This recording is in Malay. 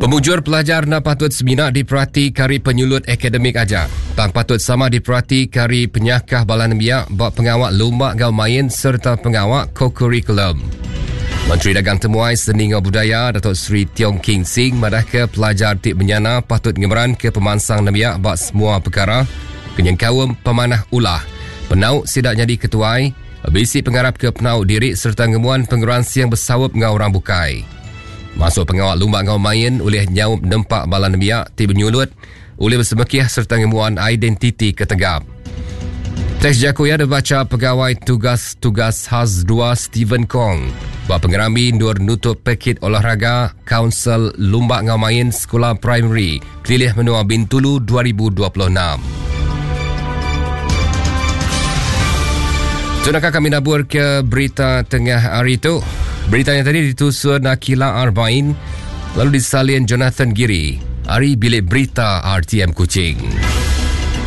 Pemujur pelajar na patut semina diperhati kari penyulut akademik aja. Tang patut sama diperhati kari penyakah balan biak bak pengawak lomba gau main serta pengawak co-curriculum. Menteri Dagang Temuai Seni dan Budaya Datuk Seri Tiong King Sing madah ke pelajar tik menyana patut ngemeran ke pemansang nabiak bak semua perkara kenyang kawam pemanah ulah. Penau sidak jadi ketuai, bisi pengarap ke penau diri serta ngemuan pengeran siang bersawap ngau orang bukai. Masuk pengawal lomba ngau main oleh nyaup nempak balan biak ti benyulut oleh bersemekih serta ngemuan identiti ketegap. Teks Jakuya dibaca pegawai tugas-tugas khas 2 Stephen Kong buat pengerami nur nutup pakit olahraga Kaunsil Lomba Ngau Main Sekolah Primary Kelilih Menua Bintulu 2026. Sunakah kami nabur ke berita tengah hari itu. Beritanya tadi ditusun Akila Arbain lalu disalin Jonathan Giri. Hari Bilik Berita RTM Kuching.